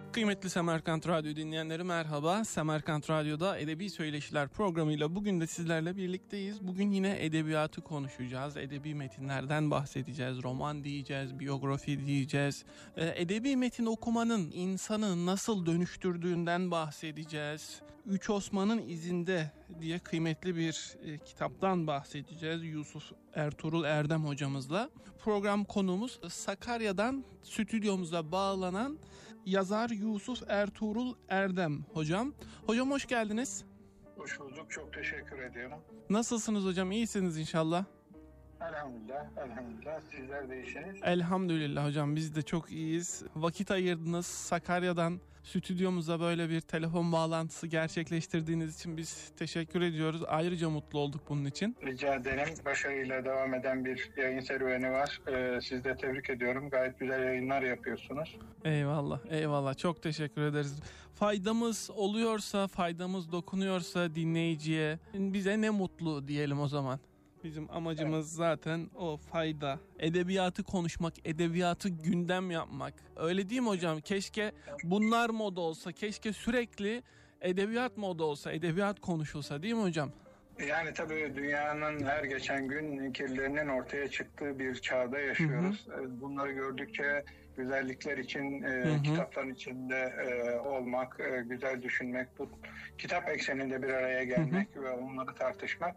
Kıymetli Semerkant Radyo dinleyenleri merhaba. Semerkant Radyo'da Edebi Söyleşiler programıyla bugün de sizlerle birlikteyiz. Bugün yine edebiyatı konuşacağız. Edebi metinlerden bahsedeceğiz. Roman diyeceğiz, biyografi diyeceğiz. Edebi metin okumanın insanı nasıl dönüştürdüğünden bahsedeceğiz. Üç Osman'ın izinde diye kıymetli bir kitaptan bahsedeceğiz. Yusuf Ertuğrul Erdem hocamızla. Program konuğumuz Sakarya'dan stüdyomuza bağlanan yazar Yusuf Ertuğrul Erdem hocam. Hocam hoş geldiniz. Hoş bulduk. Çok teşekkür ediyorum. Nasılsınız hocam? İyisiniz inşallah. Elhamdülillah. Sizler de iyisiniz. Elhamdülillah hocam. Biz de çok iyiyiz. Vakit ayırdınız. Sakarya'dan stüdyomuza böyle bir telefon bağlantısı gerçekleştirdiğiniz için biz teşekkür ediyoruz. Ayrıca mutlu olduk bunun için. Rica ederim. Başarıyla devam eden bir yayın serüveni var. Sizi de tebrik ediyorum. Gayet güzel yayınlar yapıyorsunuz. Eyvallah, eyvallah. Çok teşekkür ederiz. Faydamız oluyorsa, faydamız dokunuyorsa dinleyiciye, bize ne mutlu diyelim o zaman. Bizim amacımız zaten o fayda. Edebiyatı konuşmak, edebiyatı gündem yapmak. Öyle değil mi hocam? Keşke bunlar moda olsa, keşke sürekli edebiyat moda olsa, edebiyat konuşulsa değil mi hocam? Yani tabii dünyanın her geçen gün kirlerinin ortaya çıktığı bir çağda yaşıyoruz. Hı hı. Bunları gördükçe güzellikler için kitapların içinde olmak, güzel düşünmek, bu kitap ekseninde bir araya gelmek ve onları tartışmak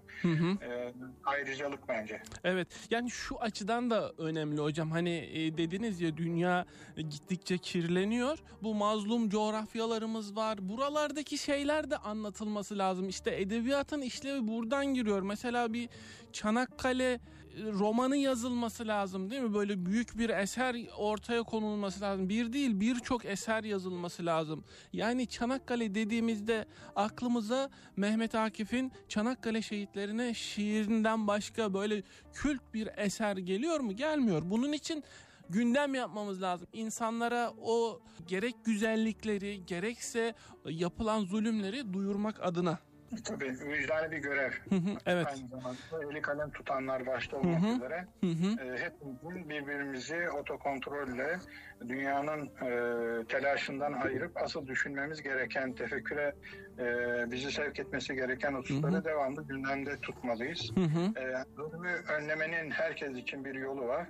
ayrıcalık bence. Evet, yani şu açıdan da önemli hocam. Hani dediniz ya, dünya gittikçe kirleniyor. Bu mazlum coğrafyalarımız var. Buralardaki şeyler de anlatılması lazım. İşte edebiyatın işlevi buradan giriyor. Mesela bir Çanakkale romanı yazılması lazım değil mi? Böyle büyük bir eser ortaya konulması lazım. Bir değil, birçok eser yazılması lazım. Yani Çanakkale dediğimizde aklımıza Mehmet Akif'in Çanakkale şehitlerine şiirinden başka böyle kült bir eser geliyor mu? Gelmiyor. Bunun için gündem yapmamız lazım. İnsanlara o gerek güzellikleri gerekse yapılan zulümleri duyurmak adına. Tabii vicdani bir görev. Evet. Aynı zamanda eli kalem tutanlar başta olmak üzere hepimizin birbirimizi otokontrolle dünyanın telaşından ayırıp asıl düşünmemiz gereken, tefekküre bizi sevk etmesi gereken hususları devamlı gündemde tutmalıyız. Zulmü önlemenin herkes için bir yolu var.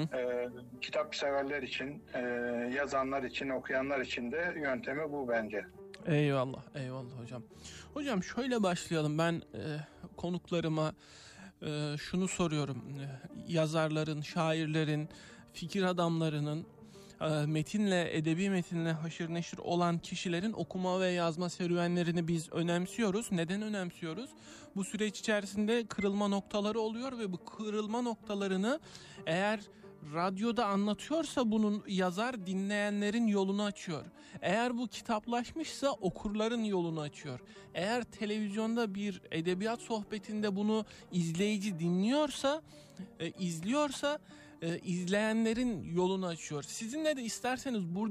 Kitap severler için, yazanlar için, okuyanlar için de yöntemi bu bence. Eyvallah, eyvallah hocam. Hocam şöyle başlayalım. Ben konuklarıma şunu soruyorum. Yazarların, şairlerin, fikir adamlarının, metinle, edebi metinle haşır neşir olan kişilerin okuma ve yazma serüvenlerini biz önemsiyoruz. Neden önemsiyoruz? Bu süreç içerisinde kırılma noktaları oluyor ve bu kırılma noktalarını eğer radyoda anlatıyorsa bunun yazar dinleyenlerin yolunu açıyor. Eğer bu kitaplaşmışsa okurların yolunu açıyor. Eğer televizyonda bir edebiyat sohbetinde bunu izleyici dinliyorsa, izliyorsa izleyenlerin yolunu açıyor. Sizinle de isterseniz burada